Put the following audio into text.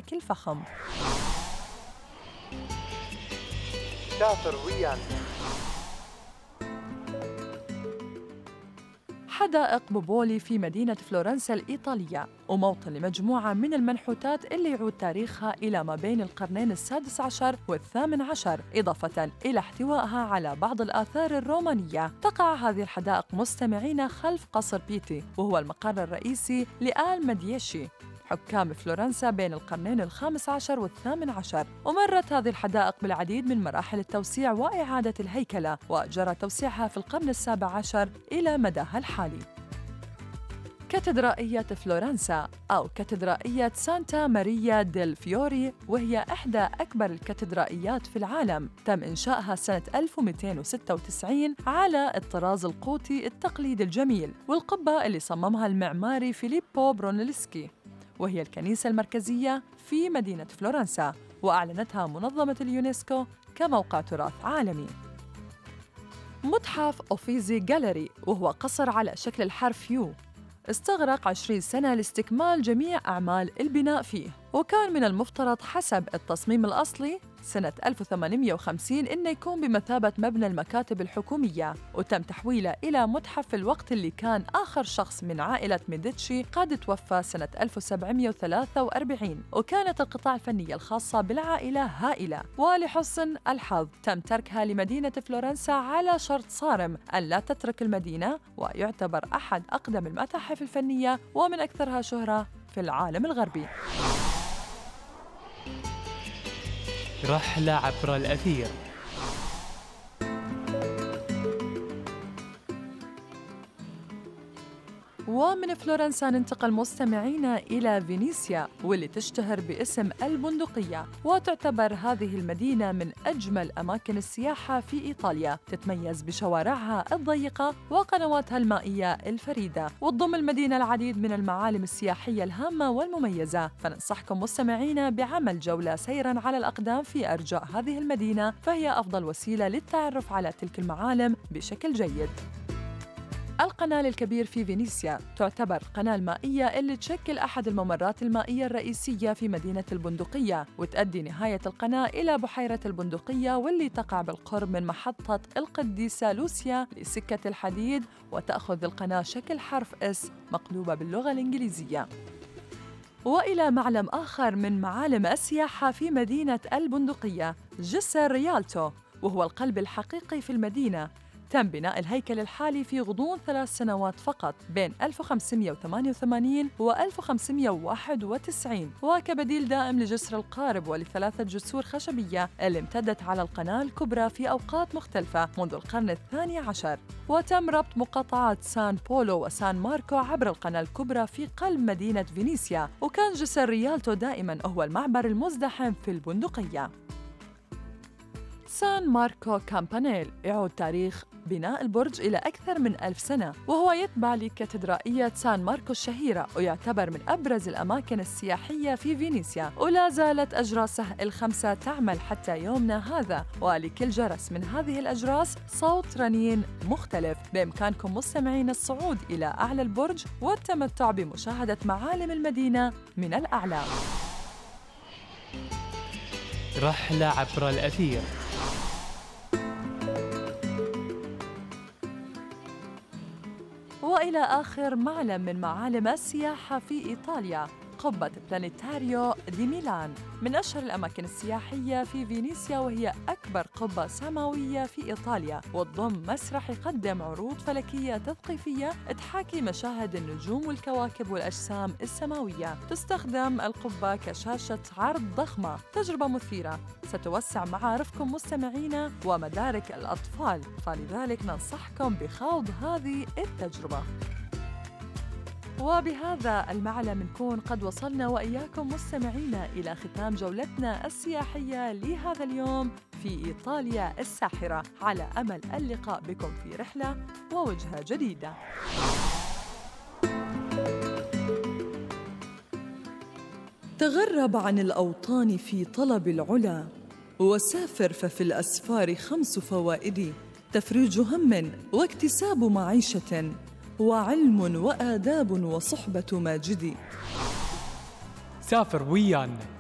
بشكل فخم. سافر ويانا. حدائق بوبولي في مدينة فلورنسا الإيطالية، وموطن لمجموعة من المنحوتات اللي يعود تاريخها إلى ما بين القرنين السادس عشر والثامن عشر، إضافة إلى احتوائها على بعض الآثار الرومانية. تقع هذه الحدائق مستمعين خلف قصر بيتي، وهو المقر الرئيسي لآل مديشي حكام فلورنسا بين القرنين الخامس عشر والثامن عشر. ومرت هذه الحدائق بالعديد من مراحل التوسيع وإعادة الهيكلة، وجرى توسيعها في القرن السابع عشر إلى مداها الحالي. كاتدرائية فلورنسا أو كاتدرائية سانتا ماريا ديل فيوري، وهي إحدى أكبر الكاتدرائيات في العالم. تم إنشائها سنة 1296 على الطراز القوطي التقليدي الجميل، والقبة اللي صممها المعماري فيليبو برونيلسكي، وهي الكنيسة المركزية في مدينة فلورنسا، وأعلنتها منظمة اليونسكو كموقع تراث عالمي. متحف أوفيزي جاليري، وهو قصر على شكل الحرف يو، استغرق 20 سنة لاستكمال جميع أعمال البناء فيه، وكان من المفترض حسب التصميم الأصلي سنة 1850 إنه يكون بمثابة مبنى المكاتب الحكومية، وتم تحويله إلى متحف في الوقت اللي كان آخر شخص من عائلة ميديتشي قد توفى سنة 1743، وكانت القطاع الفنية الخاصة بالعائلة هائلة. ولحسن الحظ تم تركها لمدينة فلورنسا على شرط صارم أن لا تترك المدينة، ويعتبر أحد أقدم المتاحف الفنية ومن أكثرها شهرة في العالم الغربي. رحلة عبر الأثير. ومن فلورنسا ننتقل مستمعينا إلى فينيسيا، واللي تشتهر باسم البندقية، وتعتبر هذه المدينة من أجمل أماكن السياحة في إيطاليا. تتميز بشوارعها الضيقة وقنواتها المائية الفريدة، وتضم المدينة العديد من المعالم السياحية الهامة والمميزة. فننصحكم مستمعينا بعمل جولة سيراً على الأقدام في أرجاء هذه المدينة، فهي أفضل وسيلة للتعرف على تلك المعالم بشكل جيد. القناة الكبير في فينيسيا تعتبر القناة المائية اللي تشكل أحد الممرات المائية الرئيسية في مدينة البندقية، وتؤدي نهاية القناة إلى بحيرة البندقية، واللي تقع بالقرب من محطة القديسة لوسيا لسكة الحديد، وتأخذ القناة شكل حرف S مقلوبة باللغة الإنجليزية. وإلى معلم آخر من معالم السياحة في مدينة البندقية، جسر ريالتو، وهو القلب الحقيقي في المدينة. تم بناء الهيكل الحالي في غضون 3 سنوات فقط بين 1588 و 1591، وكبديل دائم لجسر القارب ولثلاثة جسور خشبية اللي امتدت على القناة الكبرى في أوقات مختلفة منذ القرن الثاني عشر. وتم ربط مقاطعات سان بولو وسان ماركو عبر القناة الكبرى في قلب مدينة فينيسيا، وكان جسر ريالتو دائماً هو المعبر المزدحم في البندقية. سان ماركو كامبانيل يعود تاريخ بناء البرج إلى أكثر من 1000 سنة، وهو يتبع لكاتدرائية سان ماركو الشهيرة، ويعتبر من أبرز الأماكن السياحية في فينيسيا. ولا زالت أجراسه الخمسة تعمل حتى يومنا هذا، ولكل جرس من هذه الأجراس صوت رنين مختلف. بإمكانكم مستمعين الصعود إلى أعلى البرج والتمتع بمشاهدة معالم المدينة من الأعلى. رحلة عبر الأثير. وإلى آخر معلم من معالم السياحة في إيطاليا، قبة بلانيتاريو دي ميلان، من أشهر الأماكن السياحية في فينيسيا، وهي أكبر قبة سماوية في إيطاليا، وتضم مسرح يقدم عروض فلكية تثقيفية تحاكي مشاهد النجوم والكواكب والأجسام السماوية. تستخدم القبة كشاشة عرض ضخمة، تجربة مثيرة ستوسع معارفكم مستمعينا ومدارك الأطفال، فلذلك ننصحكم بخوض هذه التجربة. وبهذا المعلم نكون قد وصلنا وإياكم مستمعينا إلى ختام جولتنا السياحية لهذا اليوم في إيطاليا الساحرة، على أمل اللقاء بكم في رحلة ووجهة جديدة. تغرب عن الأوطان في طلب العلا، وسافر ففي الأسفار 5 فوائد: تفريج هم واكتساب معيشة، وعلم وآداب وصحبة ماجد. سافر ويانا.